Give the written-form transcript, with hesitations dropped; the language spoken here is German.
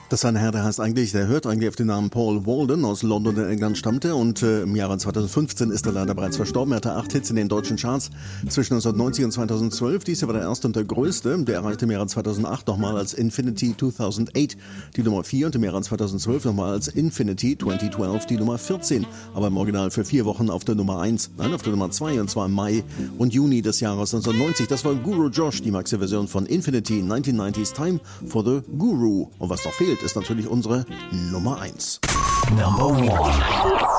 Das ist ein Herr, der hört eigentlich auf den Namen Paul Walden, aus London in England stammte und im Jahre 2015 ist er leider bereits verstorben. Er hatte 8 Hits in den deutschen Charts zwischen 1990 und 2012. Dies war der erste und der größte. Der erreichte im Jahre 2008 nochmal als Infinity 2008 die Nummer 4 und im Jahre 2012 nochmal als Infinity 2012 die Nummer 14. Aber im Original für 4 Wochen auf der Nummer 1, nein, auf der Nummer 2 und zwar im Mai und Juni des Jahres 1990. Das war Guru Josh, die Maxi-Version von Infinity 1990's Time for the Guru. Und was noch fehlt, ist natürlich unsere Nummer 1. Number 1.